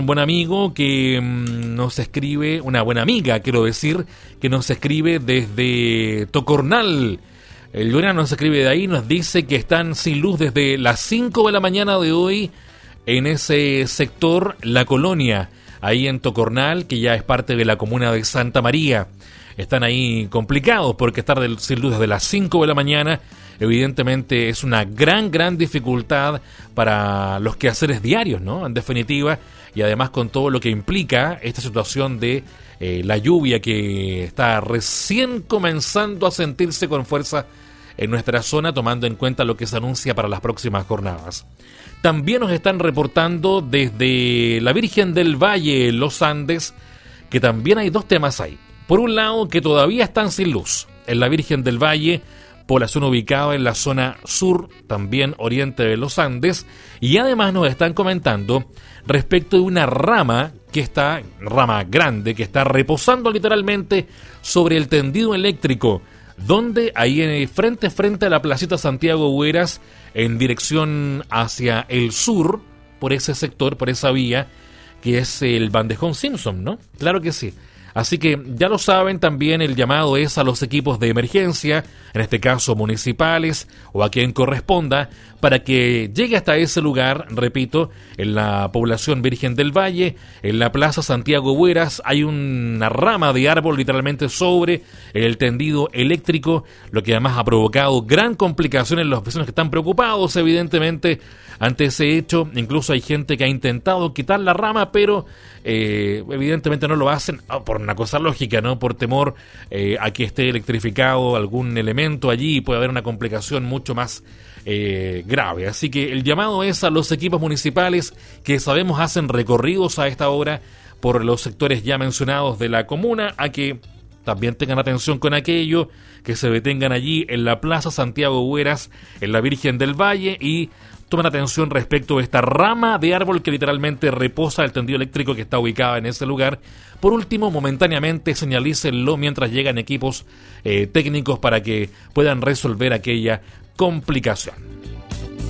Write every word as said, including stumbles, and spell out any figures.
Un buen amigo que mmm, nos escribe, una buena amiga, quiero decir, que nos escribe desde Tocornal. El Lorena nos escribe de ahí, nos dice que están sin luz desde las cinco de la mañana de hoy en ese sector, La Colonia, ahí en Tocornal, que ya es parte de la comuna de Santa María. Están ahí complicados porque estar del, sin luz desde las cinco de la mañana evidentemente es una gran, gran dificultad para los quehaceres diarios, ¿no? En definitiva, y además con todo lo que implica esta situación de eh, la lluvia que está recién comenzando a sentirse con fuerza en nuestra zona, tomando en cuenta lo que se anuncia para las próximas jornadas. También nos están reportando desde la Virgen del Valle, Los Andes, que también hay dos temas ahí. Por un lado, que todavía están sin luz en la Virgen del Valle, población ubicada en la zona sur, también oriente de los Andes, y además nos están comentando respecto de una rama que está, rama grande, que está reposando literalmente sobre el tendido eléctrico, donde ahí en, frente frente a la placita Santiago Hueras, en dirección hacia el sur, por ese sector, por esa vía, que es el Bandejón Simpson, ¿no? Claro que sí. Así que ya lo saben, también el llamado es a los equipos de emergencia, en este caso municipales o a quien corresponda, para que llegue hasta ese lugar, repito, en la población Virgen del Valle, en la Plaza Santiago Hueras, hay una rama de árbol literalmente sobre el tendido eléctrico, lo que además ha provocado gran complicación en los vecinos que están preocupados, evidentemente, ante ese hecho. Incluso hay gente que ha intentado quitar la rama, pero eh, evidentemente no lo hacen oh, por una cosa lógica, ¿no? Por temor eh, a que esté electrificado algún elemento allí y puede haber una complicación mucho más eh, grave. Así que el llamado es a los equipos municipales que sabemos hacen recorridos a esta hora por los sectores ya mencionados de la comuna, a que también tengan atención con aquello, que se detengan allí en la Plaza Santiago Hueras, en la Virgen del Valle, y tomen atención respecto a esta rama de árbol que literalmente reposa el tendido eléctrico que está ubicada en ese lugar. Por último, momentáneamente señalícenlo mientras llegan equipos eh, técnicos para que puedan resolver aquella complicación.